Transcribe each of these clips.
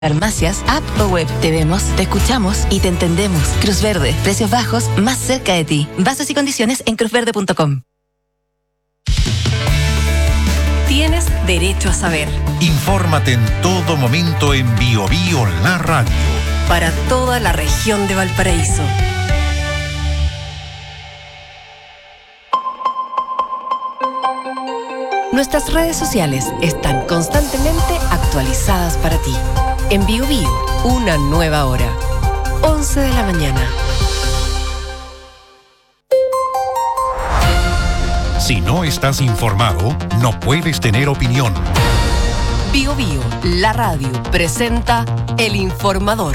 Farmacias, app o web. Te vemos, te escuchamos y te entendemos. Cruz Verde, precios bajos más cerca de ti. Bases y condiciones en cruzverde.com. Tienes derecho a saber. Infórmate en todo momento en Bio Bio La Radio. Para toda la región de Valparaíso. Nuestras redes sociales están constantemente actualizadas para ti. En Bio Bio, una nueva hora. 11 de la mañana. Si no estás informado, no puedes tener opinión. Bio Bio, la radio, presenta El Informador.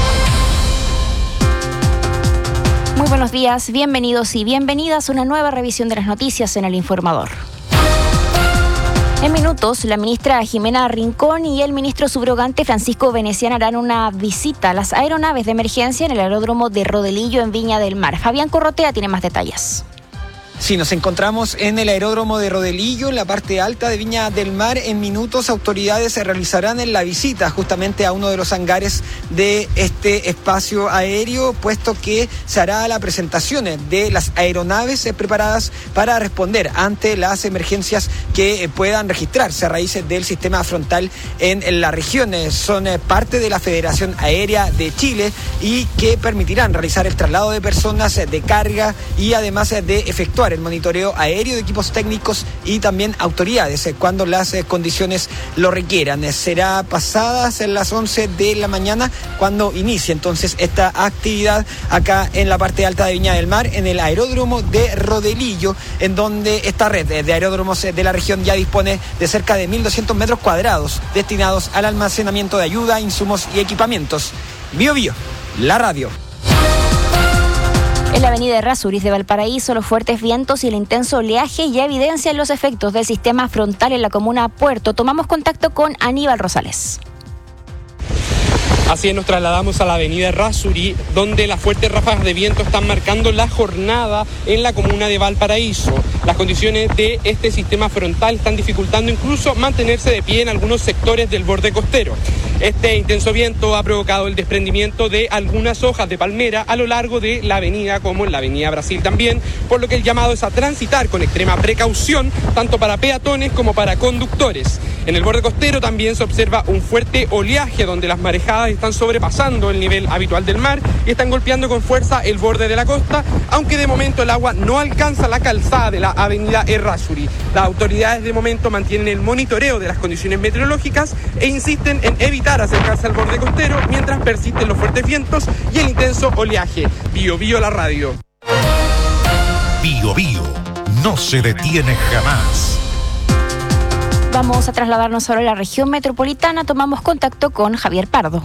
Muy buenos días, bienvenidos y bienvenidas a una nueva revisión de las noticias en El Informador. En minutos, la ministra Jimena Rincón y el ministro subrogante Francisco Venecián harán una visita a las aeronaves de emergencia en el aeródromo de Rodelillo en Viña del Mar. Fabián Corrotea tiene más detalles. Sí, nos encontramos en el aeródromo de Rodelillo, en la parte alta de Viña del Mar. En minutos, autoridades realizarán la visita justamente a uno de los hangares de este espacio aéreo, puesto que se hará la presentación de las aeronaves preparadas para responder ante las emergencias que puedan registrarse a raíz del sistema frontal en la región. Son parte de la Federación Aérea de Chile y que permitirán realizar el traslado de personas, de carga y además de efectuar el monitoreo aéreo de equipos técnicos y también autoridades cuando las condiciones lo requieran. Será pasadas en las 11 de la mañana cuando inicie entonces esta actividad acá en la parte alta de Viña del Mar, en el aeródromo de Rodelillo, en donde esta red de aeródromos de la región ya dispone de cerca de 1.200 metros cuadrados destinados al almacenamiento de ayuda, insumos y equipamientos. Bio Bio, la radio. En la avenida Errázuriz de Valparaíso, los fuertes vientos y el intenso oleaje ya evidencian los efectos del sistema frontal en la comuna Puerto. Tomamos contacto con Aníbal Rosales. Así es, nos trasladamos a la avenida Errázuriz, donde las fuertes ráfagas de viento están marcando la jornada en la comuna de Valparaíso. Las condiciones de este sistema frontal están dificultando incluso mantenerse de pie en algunos sectores del borde costero. Este intenso viento ha provocado el desprendimiento de algunas hojas de palmera a lo largo de la avenida, como en la avenida Brasil también, por lo que el llamado es a transitar con extrema precaución, tanto para peatones como para conductores. En el borde costero también se observa un fuerte oleaje, donde las marejadas están sobrepasando el nivel habitual del mar y están golpeando con fuerza el borde de la costa, aunque de momento el agua no alcanza la calzada de la avenida Errázuriz. Las autoridades de momento mantienen el monitoreo de las condiciones meteorológicas e insisten en evitar acercarse al borde costero mientras persisten los fuertes vientos y el intenso oleaje. Bio Bio, la radio. Bio Bio, no se detiene jamás. Vamos a trasladarnos ahora a la región metropolitana. Tomamos contacto con Javier Pardo.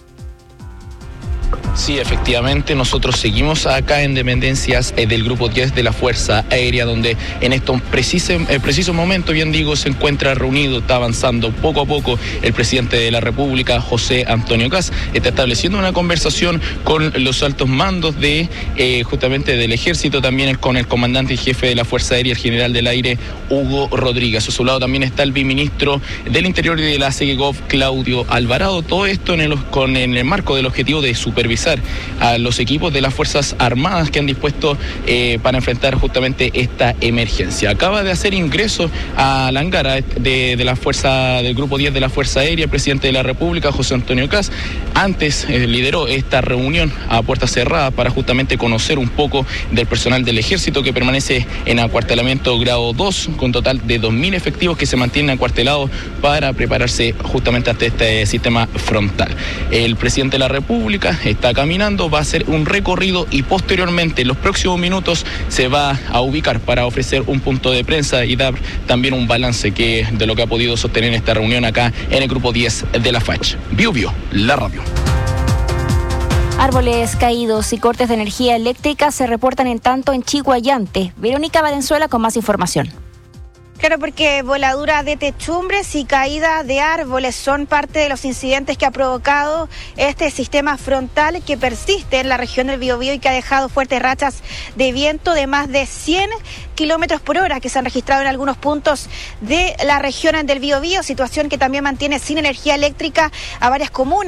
Sí, efectivamente, nosotros seguimos acá en dependencias del Grupo 10 de la Fuerza Aérea, donde en estos preciso momento, bien digo, se encuentra reunido, está avanzando poco a poco el presidente de la República, José Antonio Kast, está estableciendo una conversación con los altos mandos de justamente del Ejército, también con el comandante y jefe de la Fuerza Aérea, el general del aire, Hugo Rodríguez. A su lado también está el viceministro del Interior y de la SEGEGOV, Claudio Alvarado. Todo esto en el marco del objetivo de supervisar a los equipos de las Fuerzas Armadas que han dispuesto para enfrentar justamente esta emergencia. Acaba de hacer ingreso a la hangar de la fuerza del Grupo 10 de la Fuerza Aérea el presidente de la República, José Antonio Kast. Antes lideró esta reunión a puertas cerradas para justamente conocer un poco del personal del Ejército que permanece en acuartelamiento grado 2, con total de 2.000 efectivos que se mantienen acuartelados para prepararse justamente ante este sistema frontal. El presidente de la República está caminando, va a hacer un recorrido y posteriormente en los próximos minutos se va a ubicar para ofrecer un punto de prensa y dar también un balance de lo que ha podido sostener esta reunión acá en el Grupo 10 de la FACH. Bio Bio, la radio. Árboles caídos y cortes de energía eléctrica se reportan en tanto en Chiguayante. Verónica Valenzuela con más información. Claro, porque voladuras de techumbres y caída de árboles son parte de los incidentes que ha provocado este sistema frontal que persiste en la región del Biobío y que ha dejado fuertes rachas de viento de más de 100 kilómetros por hora que se han registrado en algunos puntos de la región del Biobío, situación que también mantiene sin energía eléctrica a varias comunas.